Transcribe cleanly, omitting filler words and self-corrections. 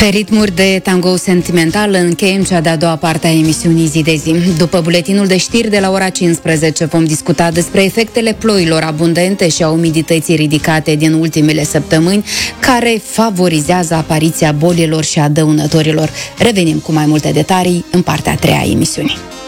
Pe ritmuri de tango sentimental încheiem cea de-a doua parte a emisiunii Zi de Zi. După buletinul de știri de la ora 15 vom discuta despre efectele ploilor abundente și a umidității ridicate din ultimele săptămâni, care favorizează apariția bolilor și a dăunătorilor. Revenim cu mai multe detalii în partea a treia a emisiunii.